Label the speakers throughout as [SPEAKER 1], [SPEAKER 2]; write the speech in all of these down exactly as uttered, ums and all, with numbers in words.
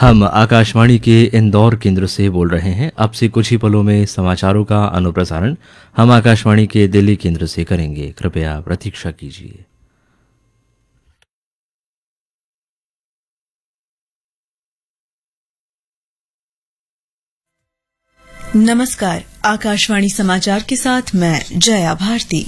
[SPEAKER 1] हम आकाशवाणी के इंदौर केंद्र से बोल रहे हैं। अब से कुछ ही पलों में समाचारों का अनुप्रसारण हम आकाशवाणी के दिल्ली केंद्र से करेंगे। कृपया प्रतीक्षा कीजिए।
[SPEAKER 2] नमस्कार, आकाशवाणी समाचार के साथ मैं जया भारती।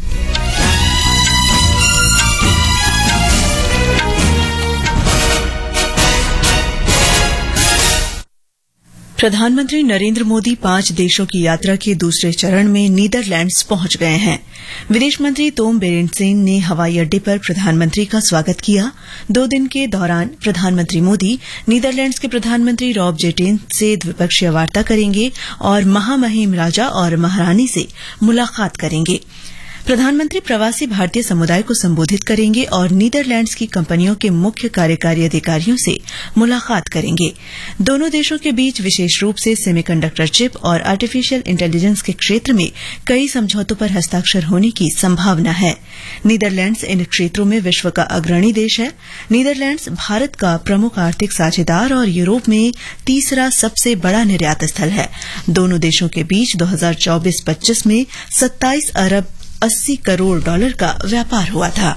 [SPEAKER 2] प्रधानमंत्री नरेंद्र मोदी पांच देशों की यात्रा के दूसरे चरण में नीदरलैंड्स पहुंच गए हैं। विदेश मंत्री तोम बेरेनसेन ने हवाई अड्डे पर प्रधानमंत्री का स्वागत किया। दो दिन के दौरान प्रधानमंत्री मोदी नीदरलैंड्स के प्रधानमंत्री रॉब जेटेन से द्विपक्षीय वार्ता करेंगे और महामहिम राजा और महारानी से मुलाकात करेंगे। प्रधानमंत्री प्रवासी भारतीय समुदाय को संबोधित करेंगे और नीदरलैंड्स की कंपनियों के मुख्य कार्यकारी अधिकारियों से मुलाकात करेंगे। दोनों देशों के बीच विशेष रूप से सेमीकंडक्टर चिप और आर्टिफिशियल इंटेलिजेंस के क्षेत्र में कई समझौतों पर हस्ताक्षर होने की संभावना है। नीदरलैंड्स इन क्षेत्रों में विश्व का अग्रणी देश है। नीदरलैंड्स भारत का प्रमुख आर्थिक साझेदार और यूरोप में तीसरा सबसे बड़ा निर्यात स्थल है। दोनों देशों के बीच दो हजार चौबीस पच्चीस में सत्ताईस अरब अस्सी करोड़ डॉलर का व्यापार हुआ था।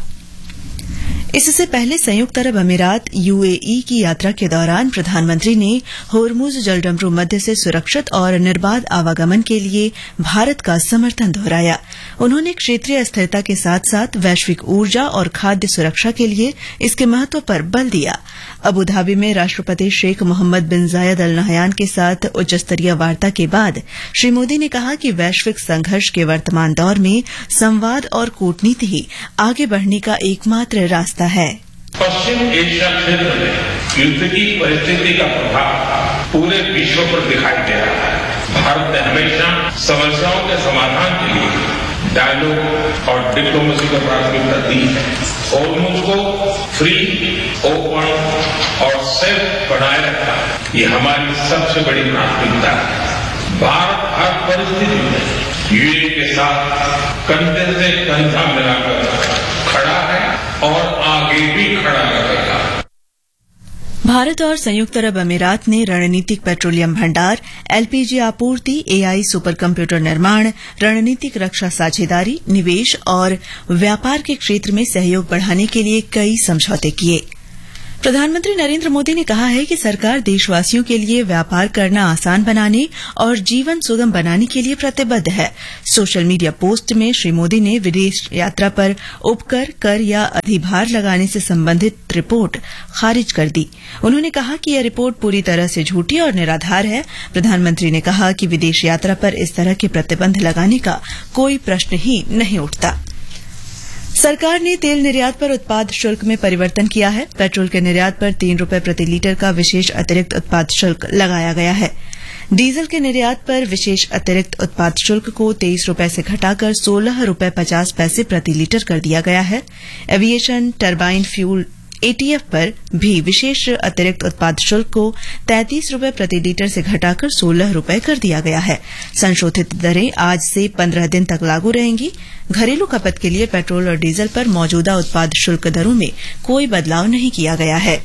[SPEAKER 2] इससे पहले संयुक्त अरब अमीरात यूएई की यात्रा के दौरान प्रधानमंत्री ने होर्मुज जलडमरू मध्य से सुरक्षित और निर्बाध आवागमन के लिए भारत का समर्थन दोहराया। उन्होंने क्षेत्रीय स्थिरता के साथ साथ वैश्विक ऊर्जा और खाद्य सुरक्षा के लिए इसके महत्व पर बल दिया। अबुधाबी में राष्ट्रपति शेख मोहम्मद बिन जायद अल नहयान के साथ उच्च स्तरीय वार्ता के बाद श्री मोदी ने कहा कि वैश्विक संघर्ष के वर्तमान दौर में संवाद और कूटनीति ही आगे बढ़ने का एकमात्र रास्ता है।
[SPEAKER 3] पश्चिम एशिया क्षेत्र में युद्ध की परिस्थिति का प्रभाव पूरे विश्व पर दिखाई दे रहा है। भारत ने हमेशा समस्याओं के समाधान के लिए डायलॉग और डिप्लोमेसी को प्राथमिकता दी है। होर्मुज को फ्री, ओपन और सेफ बनाए रखना ये हमारी सबसे बड़ी प्राथमिकता है। भारत हर परिस्थिति में यूएई के साथ कंधे से कंधा मिलाकर खड़ा है और आगे भी खड़ा रहेगा।
[SPEAKER 2] भारत और संयुक्त अरब अमीरात ने रणनीतिक पेट्रोलियम भंडार, एलपीजी आपूर्ति, एआई सुपर कंप्यूटर निर्माण, रणनीतिक रक्षा साझेदारी, निवेश और व्यापार के क्षेत्र में सहयोग बढ़ाने के लिए कई समझौते किए। प्रधानमंत्री नरेंद्र मोदी ने कहा है कि सरकार देशवासियों के लिए व्यापार करना आसान बनाने और जीवन सुगम बनाने के लिए प्रतिबद्ध है। सोशल मीडिया पोस्ट में श्री मोदी ने विदेश यात्रा पर उपकर, कर या अधिभार लगाने से संबंधित रिपोर्ट खारिज कर दी। उन्होंने कहा कि यह रिपोर्ट पूरी तरह से झूठी और निराधार है। प्रधानमंत्री ने कहा कि विदेश यात्रा पर इस तरह के प्रतिबंध लगाने का कोई प्रश्न ही नहीं उठता। सरकार ने तेल निर्यात पर उत्पाद शुल्क में परिवर्तन किया है। पेट्रोल के निर्यात पर तीन रूपये प्रति लीटर का विशेष अतिरिक्त उत्पाद शुल्क लगाया गया है। डीजल के निर्यात पर विशेष अतिरिक्त उत्पाद शुल्क को तेईस रूपये से घटाकर सोलह रूपये पचास पैसे प्रति लीटर कर दिया गया है। एविएशन टरबाइन फ्यूल एटीएफ पर भी विशेष अतिरिक्त उत्पाद शुल्क को तैंतीस रूपये प्रति लीटर से घटाकर सोलह रूपये कर दिया गया है। संशोधित दरें आज से पंद्रह दिन तक लागू रहेंगी। घरेलू खपत के लिए पेट्रोल और डीजल पर मौजूदा उत्पाद शुल्क दरों में कोई बदलाव नहीं किया गया है।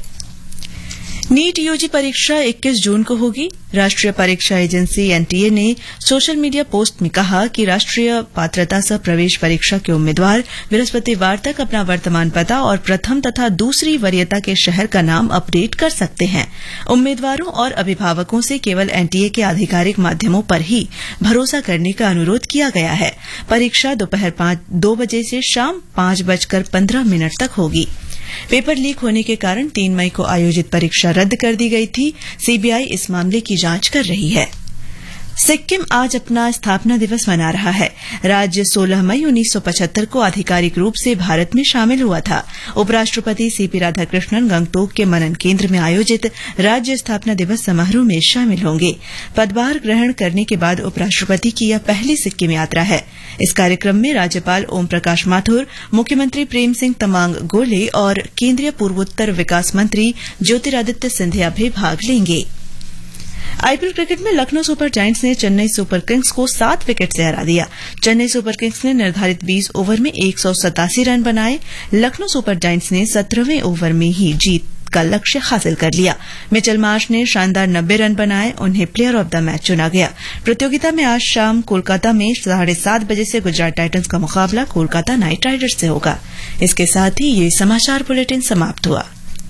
[SPEAKER 2] नीट यूजी परीक्षा इक्कीस जून को होगी। राष्ट्रीय परीक्षा एजेंसी एनटीए ने सोशल मीडिया पोस्ट में कहा कि राष्ट्रीय पात्रता सह प्रवेश परीक्षा के उम्मीदवार बृहस्पतिवार तक अपना वर्तमान पता और प्रथम तथा दूसरी वरीयता के शहर का नाम अपडेट कर सकते हैं। उम्मीदवारों और अभिभावकों से केवल एनटीए के आधिकारिक माध्यमों पर ही भरोसा करने का अनुरोध किया गया है। परीक्षा दोपहर दो बजे से शाम पांच बजकर पंद्रह मिनट तक होगी। पेपर लीक होने के कारण तीन मई को आयोजित परीक्षा रद्द कर दी गई थी। सीबीआई इस मामले की जांच कर रही है। सिक्किम आज अपना स्थापना दिवस मना रहा है। राज्य सोलह मई उन्नीस सौ पचहत्तर को आधिकारिक रूप से भारत में शामिल हुआ था। उपराष्ट्रपति सीपी राधाकृष्णन गंगटोक के मनन केंद्र में आयोजित राज्य स्थापना दिवस समारोह में शामिल होंगे। पदभार ग्रहण करने के बाद उपराष्ट्रपति की यह पहली सिक्किम यात्रा है। इस कार्यक्रम में राज्यपाल ओम प्रकाश माथुर, मुख्यमंत्री प्रेम सिंह तमांग गोले और केंद्रीय पूर्वोत्तर विकास मंत्री ज्योतिरादित्य सिंधिया भी भाग लेंगे। आईपीएल क्रिकेट में लखनऊ सुपर जायंट्स ने चेन्नई सुपर किंग्स को सात विकेट से हरा दिया। चेन्नई सुपर किंग्स ने निर्धारित बीस ओवर में एक सौ सतासी रन बनाए। लखनऊ सुपर जायंट्स ने सत्रहवें ओवर में ही जीत का लक्ष्य हासिल कर लिया। मिचेल मार्श ने शानदार नब्बे रन बनाए, उन्हें प्लेयर ऑफ द मैच चुना गया। प्रतियोगिता में आज शाम कोलकाता में साढ़े सात बजे से गुजरात टाइटंस का मुकाबला कोलकाता नाइट राइडर्स से होगा। इसके साथ ही ये समाचार बुलेटिन समाप्त हुआ।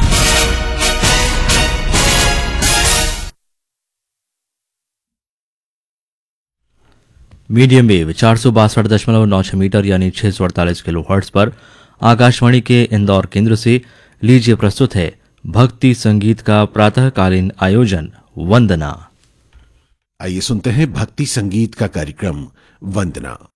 [SPEAKER 1] मीडियम वेव चार सौ बासठ दशमलव नौ छह मीटर यानी छह सौ अड़तालीस किलो हर्ट्ज पर आकाशवाणी के इंदौर केंद्र से लीजिए प्रस्तुत है भक्ति संगीत का प्रातःकालीन आयोजन वंदना।
[SPEAKER 4] आइए सुनते हैं भक्ति संगीत का कार्यक्रम वंदना।